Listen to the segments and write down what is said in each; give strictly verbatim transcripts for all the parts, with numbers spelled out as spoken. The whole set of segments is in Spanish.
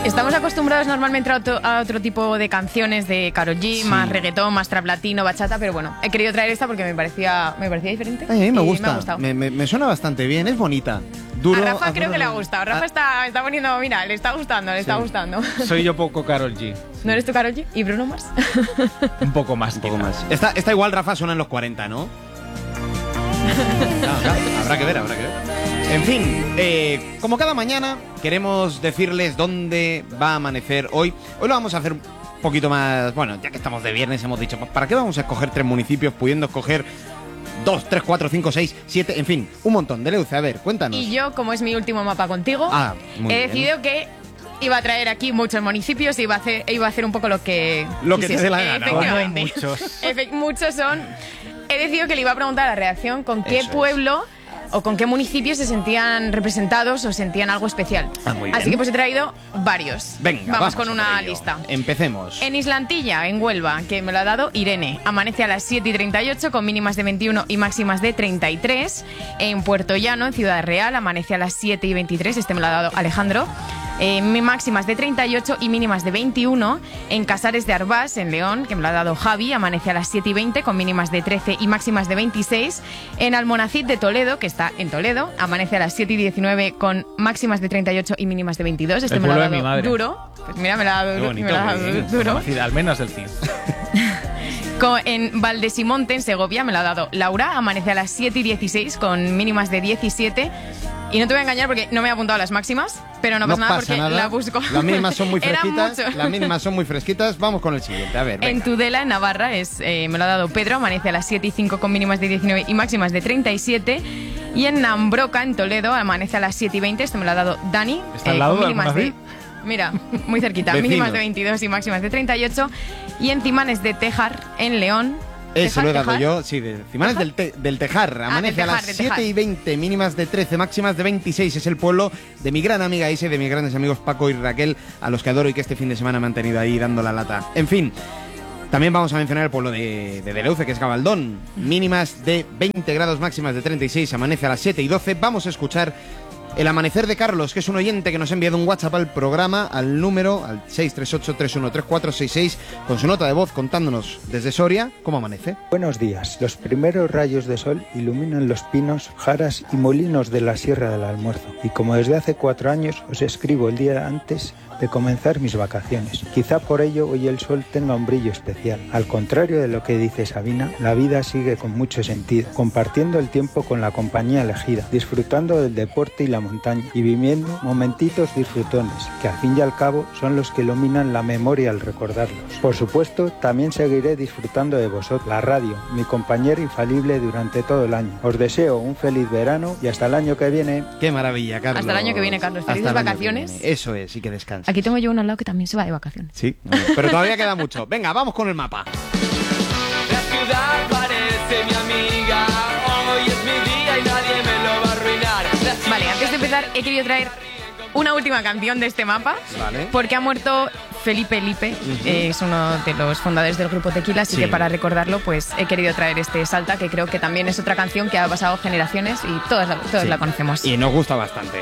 Estamos acostumbrados normalmente a otro, a otro tipo de canciones de Karol G, sí. más reggaetón, más trap latino, bachata, pero bueno, he querido traer esta porque me parecía, me parecía diferente. Ay, a mí me gusta, me, ha gustado. Me, me, me suena bastante bien, es bonita. Duro, a Rafa a creo duro, que le ha gustado. Rafa a... está, está poniendo, mira, le está gustando, le sí. está gustando. Soy yo poco Karol G. ¿No eres tú Karol G? ¿Y Bruno Mars? Un poco más. Un poco más. Esta, esta igual, Rafa, suena en los cuarenta, ¿no? Claro, claro, habrá que ver, habrá que ver. En fin, eh, como cada mañana, queremos decirles dónde va a amanecer hoy. Hoy lo vamos a hacer un poquito más... Bueno, ya que estamos de viernes, hemos dicho, ¿para qué vamos a escoger tres municipios pudiendo escoger dos, tres, cuatro, cinco, seis, siete, en fin, un montón? Deleuze, a ver, cuéntanos. Y yo, como es mi último mapa contigo, ah, muy he bien. decidido que iba a traer aquí muchos municipios y iba a hacer, iba a hacer un poco lo que Lo que quisiese. te dé la gana. Efectivamente. Bueno, muchos. Efe- muchos son... He decidido que le iba a preguntar a la redacción con qué Eso pueblo... o con qué municipios se sentían representados o sentían algo especial. Ah, muy bien. Así que pues he traído varios. Venga, vamos, vamos con a una por ello. lista. Empecemos. En Islantilla, en Huelva, que me lo ha dado Irene, amanece a las siete y treinta y ocho con mínimas de veintiuno y máximas de treinta y tres. En Puerto Llano, en Ciudad Real, amanece a las siete y veintitrés, este me lo ha dado Alejandro. Eh, máximas de treinta y ocho y mínimas de veintiuno. En Casares de Arbás, en León, que me lo ha dado Javi, amanece a las siete y veinte con mínimas de trece y máximas de veintiséis. En Almonacid de Toledo, que está en Toledo, amanece a las siete y diecinueve con máximas de treinta y ocho y mínimas de veintidós. Este El me lo ha pueblo de dado mi madre. duro. Pues mira, me lo ha dado, Qué duro, bonito, me lo ha dado qué bien. duro. Conocida, al menos del C I S. Co- En Valdesimonte, en Segovia, me lo ha dado Laura, amanece a las siete y dieciséis con mínimas de diecisiete. Y no te voy a engañar porque no me he apuntado a las máximas, pero no pasa nada porque nada. la busco. Las mínimas son muy Eran fresquitas. muchos. Las mínimas son muy fresquitas. Vamos con el siguiente. A ver. En venga. Tudela, en Navarra, es, eh, me lo ha dado Pedro, amanece a las siete y cinco con mínimas de diecinueve y máximas de treinta y siete. Y en Nambroca, en Toledo, amanece a las siete y veinte, este me lo ha dado Dani. ¿Está al lado con de mínimas Almonacid? Mira, muy cerquita, Vecinos. mínimas de veintidós y máximas de treinta y ocho. Y en Cimanes de Tejar, en León. Eso Tejar, lo he dado Tejar. yo, sí, de Cimanes del, te, del Tejar. Amanece del a Tejar, las del siete Tejar. y veinte, mínimas de trece, máximas de veintiséis. Es el pueblo de mi gran amiga Ise, de mis grandes amigos Paco y Raquel, a los que adoro y que este fin de semana me han tenido ahí dando la lata. En fin, también vamos a mencionar el pueblo de, de Deleuze, que es Gabaldón. Mínimas de veinte grados, máximas de treinta y seis. Amanece a las siete y doce. Vamos a escuchar el amanecer de Carlos, que es un oyente que nos ha enviado un WhatsApp al programa, al número, al seis tres ocho, tres uno tres cuatro seis seis, con su nota de voz contándonos desde Soria cómo amanece. Buenos días. Los primeros rayos de sol iluminan los pinos, jaras y molinos de la Sierra del Almuerzo. Y como desde hace cuatro años os escribo el día antes de comenzar mis vacaciones. Quizá por ello hoy el sol tenga un brillo especial. Al contrario de lo que dice Sabina, la vida sigue con mucho sentido, compartiendo el tiempo con la compañía elegida, disfrutando del deporte y la montaña y viviendo momentitos disfrutones, que al fin y al cabo son los que iluminan la memoria al recordarlos. Por supuesto, también seguiré disfrutando de vosotros, la radio, mi compañero infalible durante todo el año. Os deseo un feliz verano y hasta el año que viene. Qué maravilla, Carlos. Hasta el año que viene, Carlos. Hasta Felices el año que vacaciones. viene. Eso es, y que descanses. Aquí tengo yo uno al lado que también se va de vacaciones. Sí, pero todavía queda mucho. Venga, vamos con el mapa. La ciudad parece mi amiga, hoy es mi día y nadie me lo va a arruinar. La Vale, antes de empezar he querido traer una última canción de este mapa, Vale. porque ha muerto Felipe Lipe, eh, es uno de los fundadores del grupo Tequila, así Sí. que para recordarlo pues he querido traer este Salta, que creo que también es otra canción que ha pasado generaciones y todos la, todos Sí. la conocemos. Y nos gusta bastante.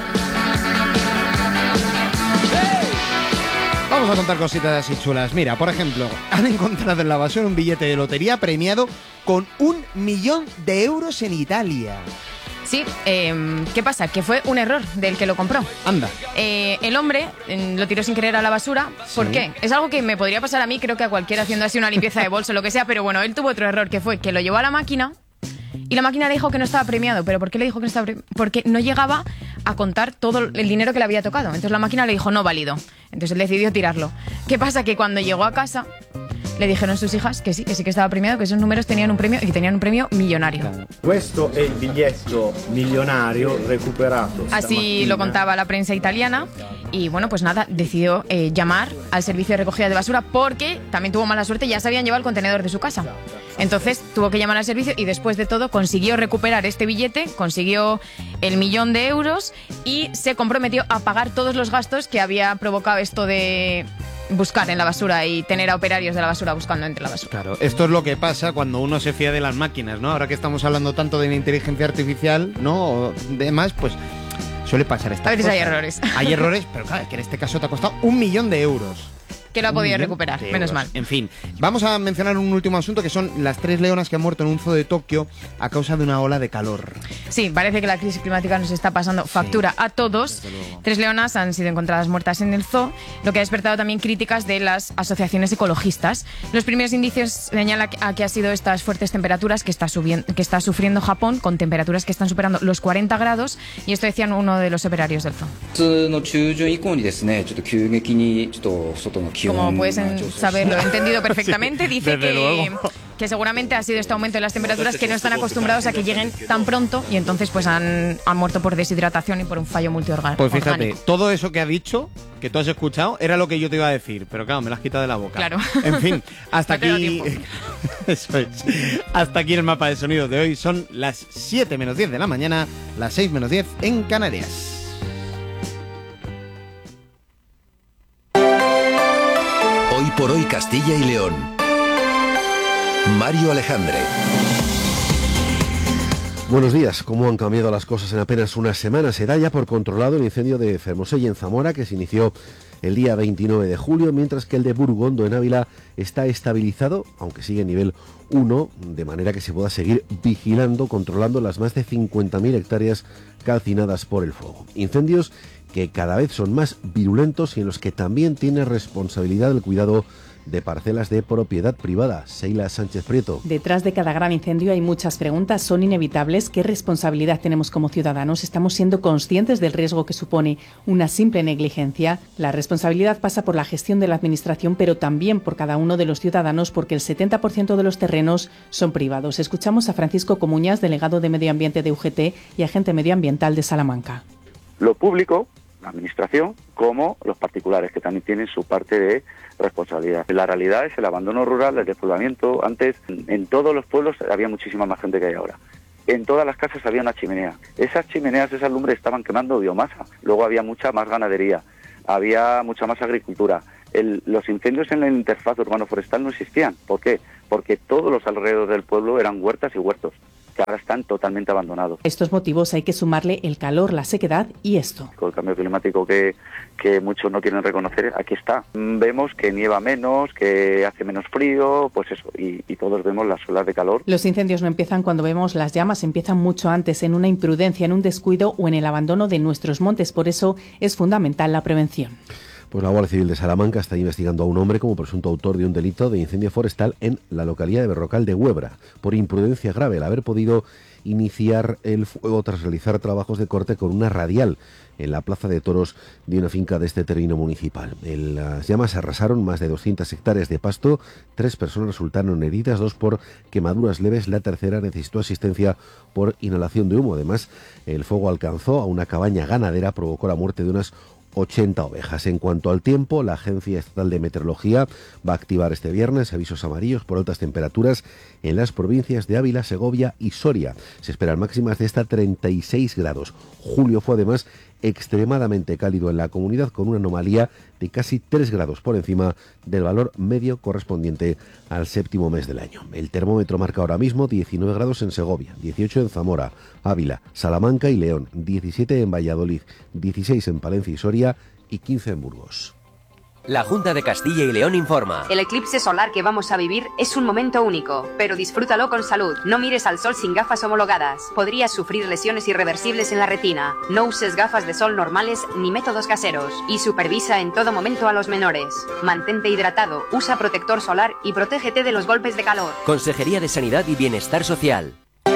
Vamos a contar cositas así chulas. Mira, por ejemplo, han encontrado en la basura un billete de lotería premiado con un millón de euros en Italia. Sí, eh, ¿qué pasa? Que fue un error del que lo compró. Anda. Eh, el hombre eh, lo tiró sin querer a la basura. ¿Por Sí. qué? Es algo que me podría pasar a mí, creo que a cualquiera haciendo así una limpieza de bolso o lo que sea, pero bueno, él tuvo otro error, que fue que lo llevó a la máquina y la máquina le dijo que no estaba premiado. ¿Pero por qué le dijo que no estaba premiado? Porque no llegaba a contar todo el dinero que le había tocado. Entonces la máquina le dijo no válido. Entonces él decidió tirarlo. ¿Qué pasa? Que cuando llegó a casa le dijeron sus hijas que sí, que sí que estaba premiado, que esos números tenían un premio y que tenían un premio millonario. Questo è il biglietto milionario recuperato. Así stamattina. lo contaba la prensa italiana y bueno, pues nada, decidió eh, llamar al servicio de recogida de basura porque también tuvo mala suerte, ya se habían llevado el contenedor de su casa. Entonces tuvo que llamar al servicio y después de todo consiguió recuperar este billete, consiguió el millón de euros y se comprometió a pagar todos los gastos que había provocado esto de buscar en la basura y tener a operarios de la basura buscando entre la basura. Claro, esto es lo que pasa cuando uno se fía de las máquinas, ¿no? Ahora que estamos hablando tanto de la inteligencia artificial, ¿no? O demás, pues Suele pasar estas A veces cosas. hay errores. Hay errores, pero claro, que en este caso te ha costado un millón de euros. Que lo ha Un podido millón recuperar, de menos euros. mal. En fin, vamos a mencionar un último asunto, que son las tres leonas que han muerto en un zoo de Tokio a causa de una ola de calor. Sí, parece que la crisis climática nos está pasando factura a todos. Tres leonas han sido encontradas muertas en el zoo, lo que ha despertado también críticas de las asociaciones ecologistas. Los primeros indicios señalan a que ha sido estas fuertes temperaturas que está, subiendo, que está sufriendo Japón, con temperaturas que están superando los cuarenta grados, y esto decían uno de los operarios del zoo. Como puedes saber, lo he entendido perfectamente. Dice desde que, luego. que seguramente ha sido este aumento de las temperaturas que no están acostumbrados a que lleguen tan pronto, y entonces pues han, han muerto por deshidratación y por un fallo multiorgánico. Pues fíjate, todo eso que ha dicho, que tú has escuchado, era lo que yo te iba a decir, pero claro, me lo has quitado de la boca. Claro. En fin, hasta No te da aquí. Eso es. Hasta aquí el mapa de sonidos de hoy. Son las siete menos diez de la mañana, las seis menos diez en Canarias. Hoy por hoy Castilla y León. Mario Alejandre. Buenos días. ¿Cómo han cambiado las cosas en apenas unas semanas? Se da ya por controlado el incendio de Fermoselle en Zamora, que se inició el día veintinueve de julio, mientras que el de Burgondo en Ávila está estabilizado, aunque sigue en nivel uno, de manera que se pueda seguir vigilando, controlando las más de cincuenta mil hectáreas calcinadas por el fuego. Incendios que cada vez son más virulentos y en los que también tiene responsabilidad el cuidado de parcelas de propiedad privada. Seila Sánchez Prieto. Detrás de cada gran incendio hay muchas preguntas, son inevitables. ¿Qué responsabilidad tenemos como ciudadanos? ¿Estamos siendo conscientes del riesgo que supone una simple negligencia? La responsabilidad pasa por la gestión de la administración, pero también por cada uno de los ciudadanos, porque el setenta por ciento de los terrenos son privados. Escuchamos a Francisco Comuñas, delegado de Medio Ambiente de U G T y agente medioambiental de Salamanca. Lo público, la administración, como los particulares, que también tienen su parte de responsabilidad. La realidad es el abandono rural, el despoblamiento. Antes, en todos los pueblos había muchísima más gente que hay ahora. En todas las casas había una chimenea. Esas chimeneas, esas lumbres estaban quemando biomasa. Luego había mucha más ganadería, había mucha más agricultura. El, los incendios en la interfaz urbano-forestal no existían. ¿Por qué? Porque todos los alrededores del pueblo eran huertas y huertos, que ahora están totalmente abandonados. A estos motivos hay que sumarle el calor, la sequedad y esto. Con el cambio climático que, que muchos no quieren reconocer, aquí está. Vemos que nieva menos, que hace menos frío, pues eso, y, y todos vemos las olas de calor. Los incendios no empiezan cuando vemos las llamas, empiezan mucho antes, en una imprudencia, en un descuido o en el abandono de nuestros montes. Por eso es fundamental la prevención. Pues la Guardia Civil de Salamanca está investigando a un hombre como presunto autor de un delito de incendio forestal en la localidad de Berrocal de Huebra, por imprudencia grave al haber podido iniciar el fuego tras realizar trabajos de corte con una radial en la plaza de toros de una finca de este término municipal. En las llamas arrasaron más de doscientas hectáreas de pasto, tres personas resultaron heridas, dos por quemaduras leves, la tercera necesitó asistencia por inhalación de humo. Además, el fuego alcanzó a una cabaña ganadera, provocó la muerte de unas ochenta ovejas. En cuanto al tiempo, la Agencia Estatal de Meteorología va a activar este viernes avisos amarillos por altas temperaturas en las provincias de Ávila, Segovia y Soria. Se esperan máximas de hasta treinta y seis grados. Julio fue además extremadamente cálido en la comunidad, con una anomalía de casi tres grados por encima del valor medio correspondiente al séptimo mes del año. El termómetro marca ahora mismo diecinueve grados en Segovia, dieciocho en Zamora, Ávila, Salamanca y León, diecisiete en Valladolid, dieciséis en Palencia y Soria y quince en Burgos. La Junta de Castilla y León informa. El eclipse solar que vamos a vivir es un momento único, pero disfrútalo con salud. No mires al sol sin gafas homologadas. Podrías sufrir lesiones irreversibles en la retina. No uses gafas de sol normales ni métodos caseros. Y supervisa en todo momento a los menores. Mantente hidratado, usa protector solar y protégete de los golpes de calor. Consejería de Sanidad y Bienestar Social.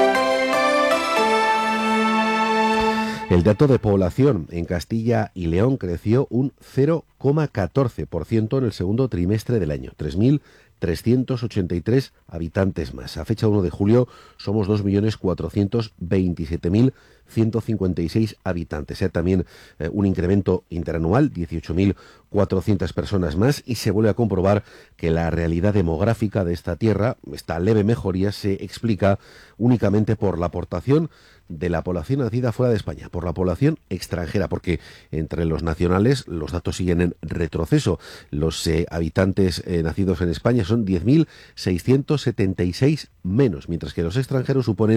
El dato de población en Castilla y León creció un cero coma catorce por ciento en el segundo trimestre del año, tres mil trescientos ochenta y tres habitantes más. A fecha uno de julio somos dos millones cuatrocientos veintisiete mil ciento cincuenta y seis habitantes. Hay también eh, un incremento interanual, dieciocho mil cuatrocientas personas más, y se vuelve a comprobar que la realidad demográfica de esta tierra, esta leve mejoría, se explica únicamente por la aportación de la población nacida fuera de España, por la población extranjera, porque entre los nacionales los datos siguen en retroceso. Los eh, habitantes eh, nacidos en España son diez mil seiscientos setenta y seis menos, mientras que los extranjeros suponen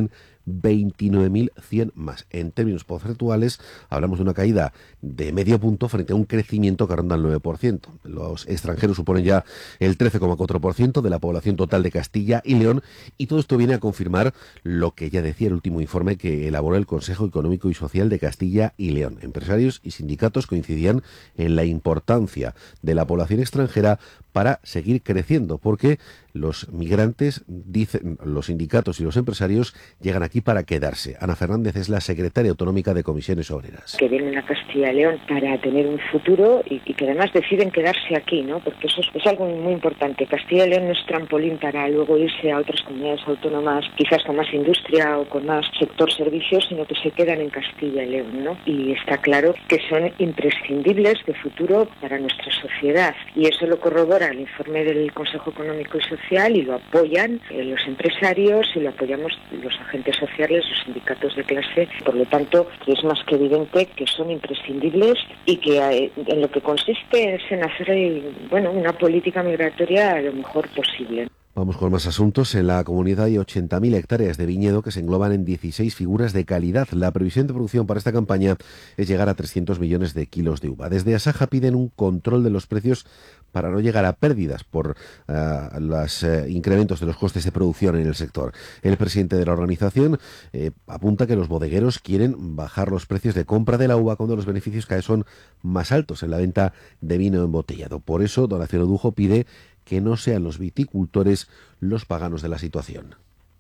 veintinueve mil cien más. En términos porcentuales, hablamos de una caída de medio punto frente a un crecimiento que ronda el nueve por ciento. Los extranjeros suponen ya el trece coma cuatro por ciento de la población total de Castilla y León, y todo esto viene a confirmar lo que ya decía el último informe que elaboró el Consejo Económico y Social de Castilla y León. Empresarios y sindicatos coincidían en la importancia de la población extranjera para seguir creciendo, porque los migrantes, dicen los sindicatos y los empresarios, llegan aquí para quedarse. Ana Fernández es la secretaria autonómica de Comisiones Obreras. Que vienen a Castilla y León para tener un futuro y, y que además deciden quedarse aquí, ¿no? Porque eso es, es algo muy importante. Castilla y León no es trampolín para luego irse a otras comunidades autónomas, quizás con más industria o con más sector servicios, sino que se quedan en Castilla y León, ¿no? Y está claro que son imprescindibles de futuro para nuestra sociedad. Y eso lo corrobora el informe del Consejo Económico y Social y lo apoyan eh, los empresarios y lo apoyamos los agentes sociales, los sindicatos de clase. Por lo tanto, es más que evidente que son imprescindibles y que eh, en lo que consiste es en hacer eh, bueno, una política migratoria lo mejor posible. Vamos con más asuntos. En la comunidad hay ochenta mil hectáreas de viñedo que se engloban en dieciséis figuras de calidad. La previsión de producción para esta campaña es llegar a trescientos millones de kilos de uva. Desde Asaja piden un control de los precios para no llegar a pérdidas por uh, los uh, incrementos de los costes de producción en el sector. El presidente de la organización eh, apunta que los bodegueros quieren bajar los precios de compra de la uva cuando los beneficios cada vez son más altos en la venta de vino embotellado. Por eso, Donación Odujo pide que no sean los viticultores los paganos de la situación.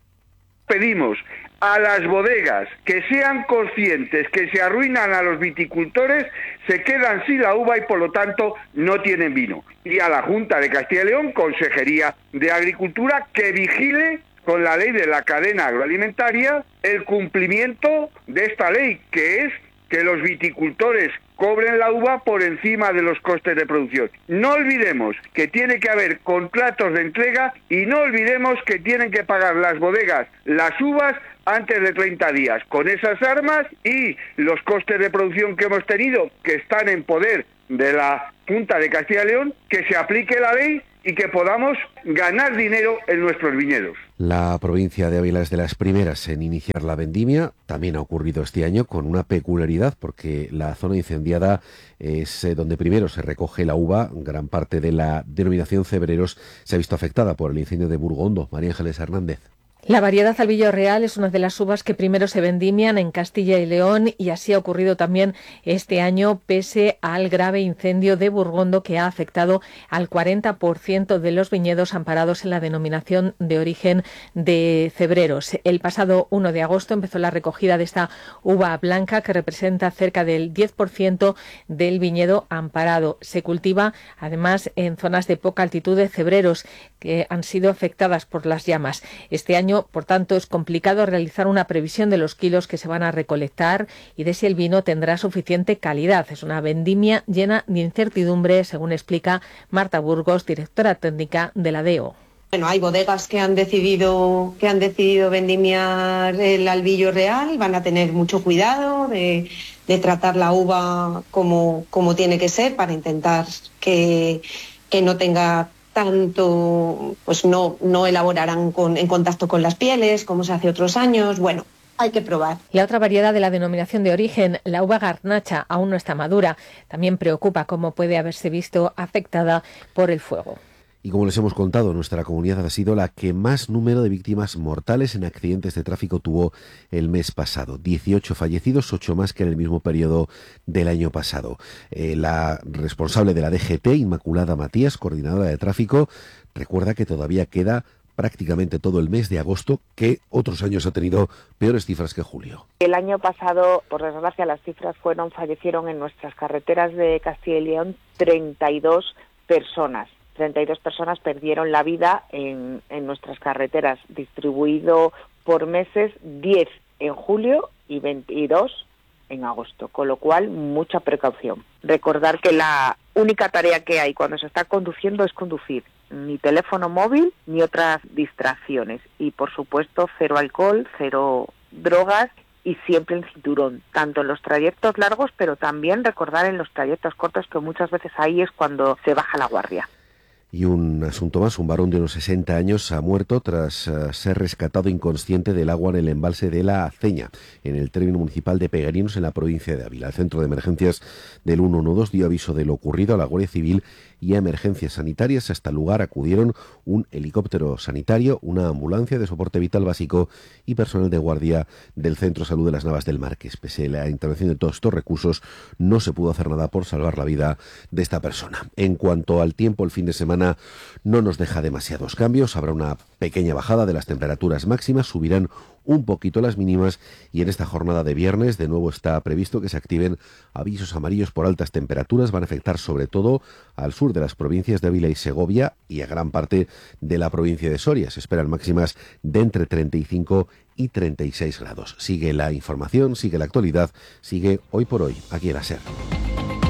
Pedimos a las bodegas que sean conscientes que se arruinan a los viticultores, se quedan sin la uva y por lo tanto no tienen vino. Y a la Junta de Castilla y León, Consejería de Agricultura, que vigile con la ley de la cadena agroalimentaria el cumplimiento de esta ley, que es que los viticultores cobren la uva por encima de los costes de producción. No olvidemos que tiene que haber contratos de entrega y no olvidemos que tienen que pagar las bodegas las uvas antes de treinta días. Con esas armas y los costes de producción que hemos tenido, que están en poder de la Junta de Castilla y León, que se aplique la ley y que podamos ganar dinero en nuestros viñedos. La provincia de Ávila es de las primeras en iniciar la vendimia. También ha ocurrido este año con una peculiaridad, porque la zona incendiada es donde primero se recoge la uva. Gran parte de la denominación Cebreros se ha visto afectada por el incendio de Burgondo. María Ángeles Hernández. La variedad Albillo Real es una de las uvas que primero se vendimian en Castilla y León, y así ha ocurrido también este año, pese al grave incendio de Burgondo que ha afectado al cuarenta por ciento de los viñedos amparados en la denominación de origen de Cebreros. El pasado uno de agosto empezó la recogida de esta uva blanca, que representa cerca del diez por ciento del viñedo amparado. Se cultiva además en zonas de poca altitud de Cebreros, que han sido afectadas por las llamas. Este año, por tanto, es complicado realizar una previsión de los kilos que se van a recolectar y de si el vino tendrá suficiente calidad. Es una vendimia llena de incertidumbre, según explica Marta Burgos, directora técnica de la D E O. Bueno, hay bodegas que han decidido que han decidido vendimiar el Albillo Real, van a tener mucho cuidado de, de tratar la uva como, como tiene que ser, para intentar que, que no tenga tanto, pues no, no elaborarán con, en contacto con las pieles, como se hace otros años. Bueno, hay que probar. La otra variedad de la denominación de origen, la uva garnacha, aún no está madura. También preocupa cómo puede haberse visto afectada por el fuego. Y como les hemos contado, nuestra comunidad ha sido la que más número de víctimas mortales en accidentes de tráfico tuvo el mes pasado. dieciocho fallecidos, ocho más que en el mismo periodo del año pasado. Eh, la responsable de la D G T, Inmaculada Matías, coordinadora de tráfico, recuerda que todavía queda prácticamente todo el mes de agosto, que otros años ha tenido peores cifras que julio. El año pasado, por desgracia, las cifras fueron, fallecieron en nuestras carreteras de Castilla y León treinta y dos personas. treinta y dos personas perdieron la vida en, en nuestras carreteras, distribuido por meses, diez en julio y veintidós en agosto, con lo cual mucha precaución. Recordar que la única tarea que hay cuando se está conduciendo es conducir, ni teléfono móvil ni otras distracciones, y por supuesto cero alcohol, cero drogas y siempre el cinturón, tanto en los trayectos largos, pero también recordar en los trayectos cortos, que muchas veces ahí es cuando se baja la guardia. Y un asunto más, un varón de unos sesenta años ha muerto tras uh, ser rescatado inconsciente del agua en el embalse de La Aceña, en el término municipal de Pegarinos, en la provincia de Ávila. El centro de emergencias del ciento doce dio aviso de lo ocurrido a la Guardia Civil y a emergencias sanitarias. Hasta el lugar acudieron un helicóptero sanitario, una ambulancia de soporte vital básico y personal de guardia del Centro de Salud de las Navas del Marqués. Pese a la intervención de todos estos recursos, no se pudo hacer nada por salvar la vida de esta persona. En cuanto al tiempo, el fin de semana no nos deja demasiados cambios. Habrá una pequeña bajada de las temperaturas máximas, subirán un poquito las mínimas y en esta jornada de viernes de nuevo está previsto que se activen avisos amarillos por altas temperaturas. Van a afectar sobre todo al sur de las provincias de Ávila y Segovia y a gran parte de la provincia de Soria. Se esperan máximas de entre treinta y cinco y treinta y seis grados. Sigue la información, sigue la actualidad, sigue Hoy por Hoy aquí en la SER.